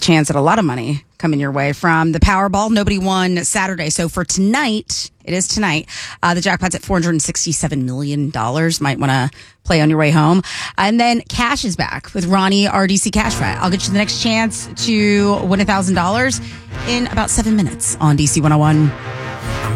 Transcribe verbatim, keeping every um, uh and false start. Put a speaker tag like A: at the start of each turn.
A: chance at a lot of money coming your way from the Powerball. Nobody won Saturday. So for tonight, it is tonight, uh, the jackpot's at four hundred sixty-seven million dollars. Might want to play on your way home. And then cash is back with Ronnie, R D C Cash Fat. I'll get you the next chance to win one thousand dollars in about seven minutes on D C one oh one.